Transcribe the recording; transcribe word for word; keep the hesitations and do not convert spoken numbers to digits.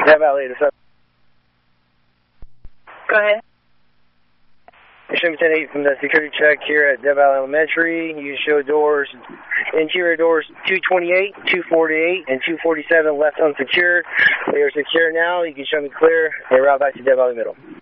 Death Valley to seven. Go ahead. Show ten eight from the security check here at Death Valley Elementary. You show doors, interior doors two twenty-eight, two forty-eight, and two forty-seven left unsecured. They are secure now. You can show me clear and route back to Death Valley Middle.